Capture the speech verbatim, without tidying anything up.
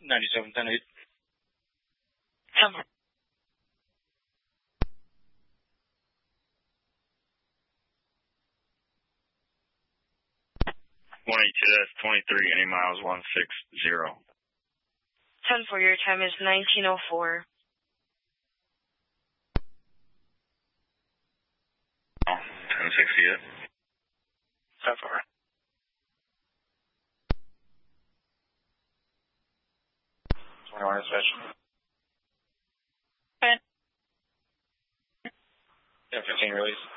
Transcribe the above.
ninety-seven ten eight. Seven. one eighty-two, that's twenty-three, any miles, one six zero. ten four, your time is nineteen oh four. Oh, ten sixty it. ten four. twenty-one is fish. Okay. ten fifteen release.